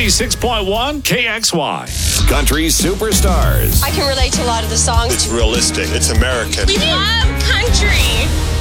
96.1 KXY. Country superstars. I can relate to a lot of the songs. It's realistic. It's American. We love country.